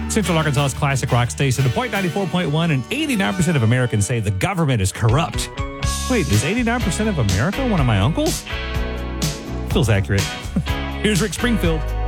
Central Arkansas's classic rock station, Point 94.1, and 89% of Americans say the government is corrupt. Wait, is 89% of America one of my uncles? Feels accurate. Here's Rick Springfield.